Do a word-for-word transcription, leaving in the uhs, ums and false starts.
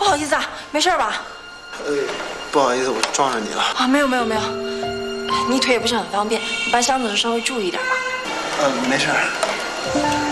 好意思啊，没事吧？ 呃，不好意思，我撞着你了。 啊，没有没有没有，你腿也不是很方便，你搬箱子时稍微注意点吧。 呃，没事。